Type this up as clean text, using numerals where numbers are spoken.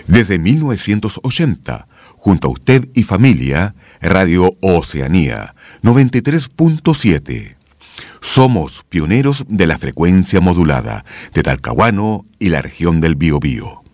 Desde 1980, junto a usted y familia, Radio Oceanía 93.7. Somos pioneros de la frecuencia modulada de Talcahuano y la región del Biobío.